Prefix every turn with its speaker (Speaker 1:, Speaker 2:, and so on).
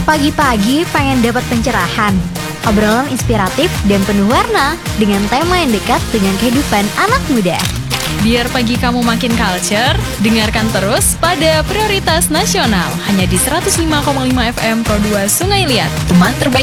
Speaker 1: Pagi-pagi pengen dapat pencerahan, obrolan inspiratif dan penuh warna dengan tema yang dekat dengan kehidupan anak muda.
Speaker 2: Biar pagi kamu makin culture, dengarkan terus pada Prioritas Nasional hanya di 105,5 FM Pro 2 Sungai Liat, teman terbaik